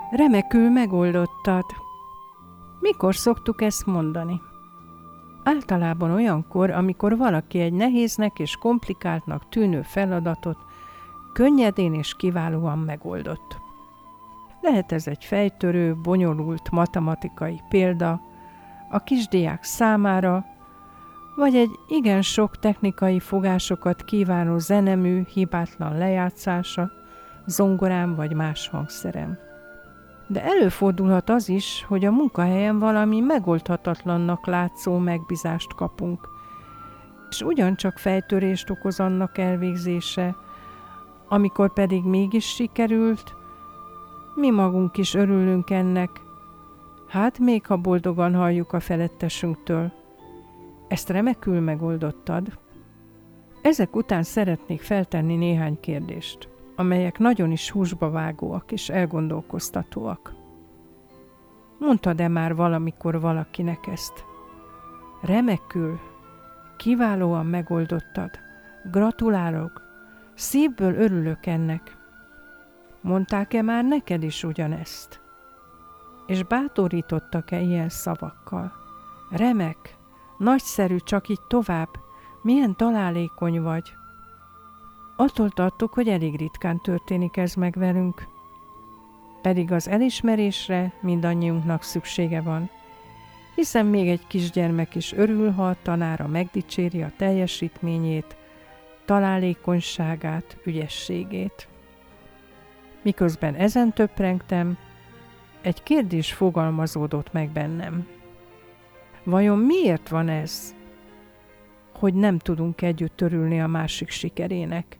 Remekül megoldottad. Mikor szoktuk ezt mondani? Általában olyankor, amikor valaki egy nehéznek és komplikáltnak tűnő feladatot könnyedén és kiválóan megoldott. Lehet ez egy fejtörő, bonyolult matematikai példa a kisdiák számára, vagy egy igen sok technikai fogásokat kívánó zenemű hibátlan lejátszása, zongorán vagy más hangszerem. De előfordulhat az is, hogy a munkahelyen valami megoldhatatlannak látszó megbízást kapunk, és ugyancsak fejtörést okoz annak elvégzése, amikor pedig mégis sikerült, mi magunk is örülünk ennek, hát még ha boldogan halljuk a felettesünktől. Ezt remekül megoldottad. Ezek után szeretnék feltenni néhány kérdést, amelyek nagyon is húsba vágóak és elgondolkoztatóak. Mondtad-e már valamikor valakinek ezt? Remekül, kiválóan megoldottad. Gratulálok, szívből örülök ennek. Mondták-e már neked is ugyanezt? És bátorítottak-e ilyen szavakkal? Remek, nagyszerű, csak így tovább, milyen találékony vagy. Attól tartok, hogy elég ritkán történik ez meg velünk. Pedig az elismerésre mindannyiunknak szüksége van, hiszen még egy kisgyermek is örül, ha a tanára megdicséri a teljesítményét, találékonyságát, ügyességét. Miközben ezen töprengtem, egy kérdés fogalmazódott meg bennem. Vajon miért van ez, hogy nem tudunk együtt örülni a másik sikerének?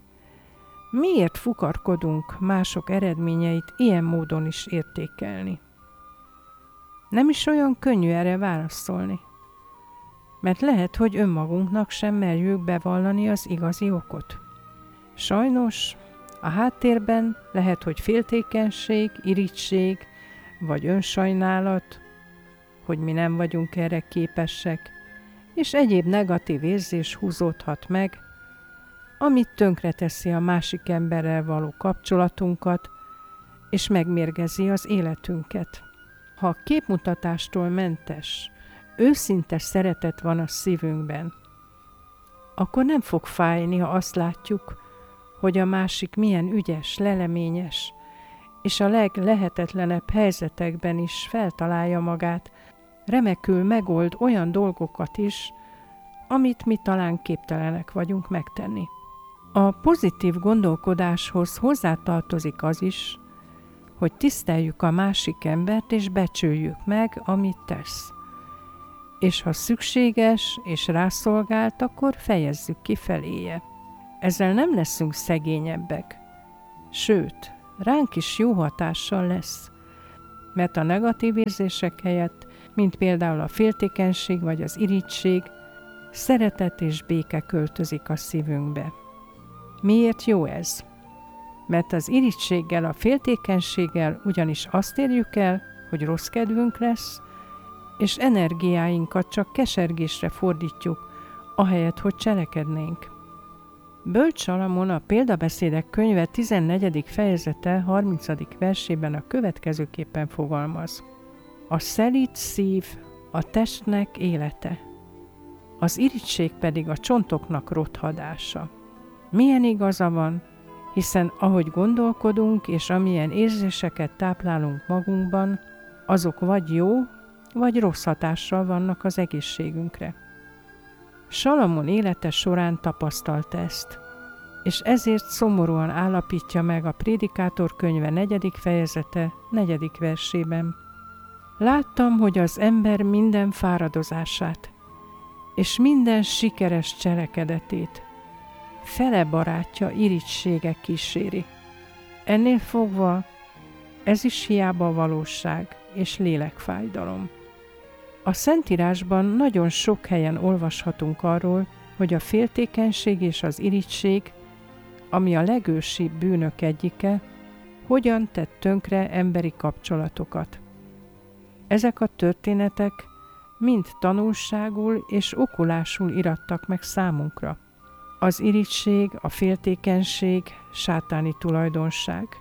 Miért fukarkodunk mások eredményeit ilyen módon is értékelni? Nem is olyan könnyű erre válaszolni, mert lehet, hogy önmagunknak sem merjük bevallani az igazi okot. Sajnos a háttérben lehet, hogy féltékenység, irigység vagy önsajnálat, hogy mi nem vagyunk erre képesek, és egyéb negatív érzés húzódhat meg, amit tönkreteszi a másik emberrel való kapcsolatunkat, és megmérgezi az életünket. Ha a képmutatástól mentes, őszinte szeretet van a szívünkben, akkor nem fog fájni, ha azt látjuk, hogy a másik milyen ügyes, leleményes, és a leglehetetlenebb helyzetekben is feltalálja magát, remekül megold olyan dolgokat is, amit mi talán képtelenek vagyunk megtenni. A pozitív gondolkodáshoz hozzátartozik az is, hogy tiszteljük a másik embert és becsüljük meg, amit tesz. És ha szükséges és rászolgált, akkor fejezzük ki feléje. Ezzel nem leszünk szegényebbek, sőt, ránk is jó hatással lesz, mert a negatív érzések helyett, mint például a féltékenység vagy az irigység, szeretet és béke költözik a szívünkbe. Miért jó ez? Mert az irigységgel, a féltékenységgel ugyanis azt érjük el, hogy rossz kedvünk lesz, és energiáinkat csak kesergésre fordítjuk, ahelyett, hogy cselekednénk. Bölcs Salamon a Példabeszédek könyve 14. fejezete 30. versében a következőképpen fogalmaz. A szelíd szív a testnek élete, az irigység pedig a csontoknak rothadása. Milyen igaza van, hiszen ahogy gondolkodunk és amilyen érzéseket táplálunk magunkban, azok vagy jó, vagy rossz hatással vannak az egészségünkre. Salamon élete során tapasztalta ezt, és ezért szomorúan állapítja meg a Prédikátor könyve 4. fejezete 4. versében. Láttam, hogy az ember minden fáradozását és minden sikeres cselekedetét fele barátja irigysége kíséri. Ennél fogva ez is hiába valóság és lélekfájdalom. A Szentírásban nagyon sok helyen olvashatunk arról, hogy a féltékenység és az irigység, ami a legősibb bűnök egyike, hogyan tett tönkre emberi kapcsolatokat. Ezek a történetek mind tanulságul és okulásul irattak meg számunkra. Az irigység, a féltékenység sátáni tulajdonság.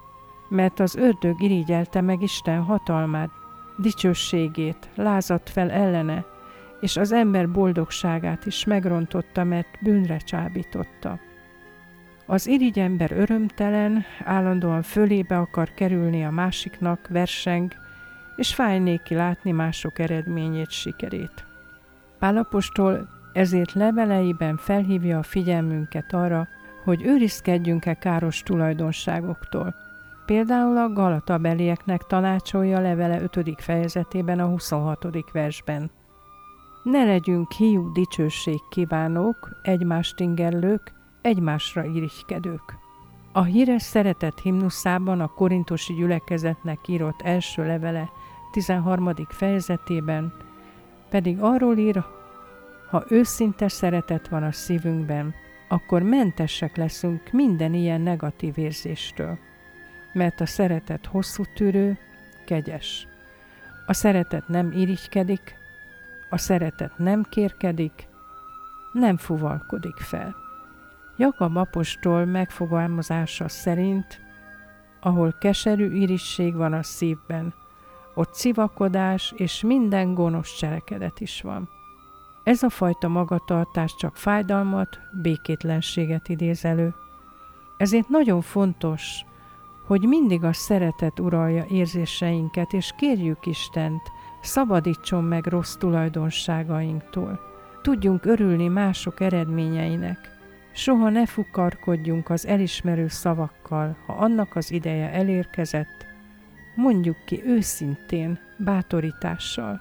mert az ördög irigyelte meg Isten hatalmát, dicsőségét, lázadt fel ellene, és az ember boldogságát is megrontotta, mert bűnre csábította. Az irigyember örömtelen, állandóan fölébe akar kerülni a másiknak, verseng, és fáj néki látni mások eredményét, sikerét. Pál apostol ezért leveleiben felhívja a figyelmünket arra, hogy őrizkedjünk-e káros tulajdonságoktól. Például a Galatabelieknek tanácsolja levele 5. fejezetében a 26. versben. Ne legyünk hiú dicsőség kívánók, egymást ingerlők, egymásra irigykedők. A híres szeretet himnuszában a korintusi gyülekezetnek írott első levele 13. fejezetében pedig arról ír, ha őszinte szeretet van a szívünkben, akkor mentesek leszünk minden ilyen negatív érzéstől. Mert a szeretet hosszú tűrő, kegyes. A szeretet nem irigykedik, a szeretet nem kérkedik, nem fuvalkodik fel. Jakab apostol megfogalmazása szerint, ahol keserű irigység van a szívben, ott civakodás és minden gonosz cselekedet is van. Ez a fajta magatartás csak fájdalmat, békétlenséget idéz elő. Ezért nagyon fontos, hogy mindig a szeretet uralja érzéseinket, és kérjük Istent, szabadítson meg rossz tulajdonságainktól. Tudjunk örülni mások eredményeinek. Soha ne fukarkodjunk az elismerő szavakkal, ha annak az ideje elérkezett. Mondjuk ki őszintén, bátorítással.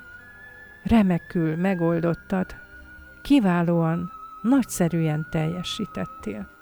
Remekül megoldottad, kiválóan, nagyszerűen teljesítettél.